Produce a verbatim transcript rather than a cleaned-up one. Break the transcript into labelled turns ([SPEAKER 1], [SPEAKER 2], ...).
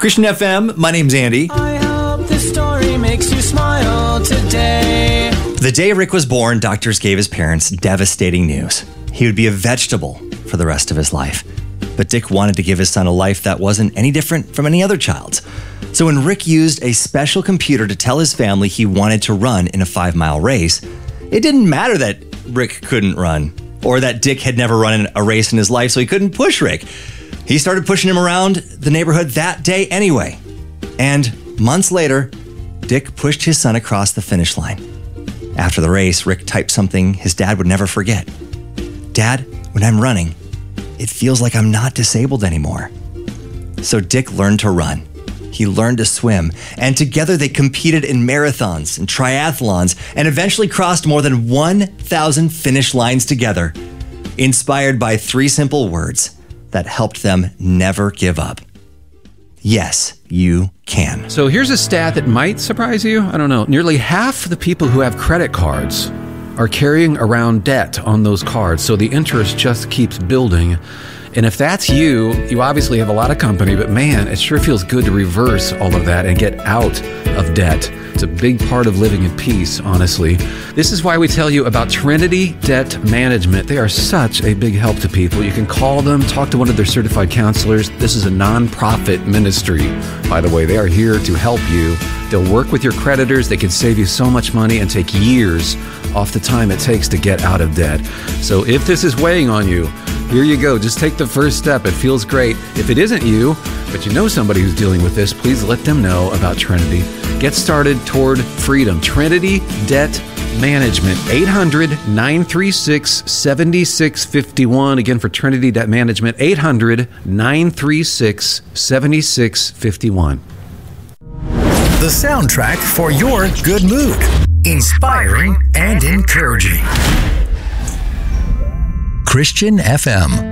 [SPEAKER 1] Christian F M, my name's Andy.
[SPEAKER 2] I hope this story makes you smile today.
[SPEAKER 1] The day Rick was born, doctors gave his parents devastating news. He would be a vegetable for the rest of his life. But Dick wanted to give his son a life that wasn't any different from any other child's. So when Rick used a special computer to tell his family he wanted to run in a five-mile race, it didn't matter that Rick couldn't run, or that Dick had never run a race in his life, so he couldn't push Rick. He started pushing him around the neighborhood that day anyway. And months later, Dick pushed his son across the finish line. After the race, Rick typed something his dad would never forget. "Dad, when I'm running, it feels like I'm not disabled anymore." So Dick learned to run. He learned to swim, and together they competed in marathons and triathlons and eventually crossed more than one thousand finish lines together, inspired by three simple words that helped them never give up. Yes, you can.
[SPEAKER 3] So here's a stat that might surprise you. I don't know. Nearly half the people who have credit cards are carrying around debt on those cards, so the interest just keeps building. And if that's you, you obviously have a lot of company, but man, it sure feels good to reverse all of that and get out of debt. It's a big part of living in peace, honestly. This is why we tell you about Trinity Debt Management. They are such a big help to people. You can call them, talk to one of their certified counselors. This is a nonprofit ministry, by the way. They are here to help you. They'll work with your creditors. They can save you so much money and take years off the time it takes to get out of debt. So if this is weighing on you, here you go. Just take the first step. It feels great. If it isn't you, but you know somebody who's dealing with this, please let them know about Trinity. Get started toward freedom. Trinity Debt Management, eight hundred, nine three six, seven six five one. Again, for Trinity Debt Management, eight hundred, nine three six, seven six five one.
[SPEAKER 4] The soundtrack for your good mood. Inspiring and encouraging. Christian F M.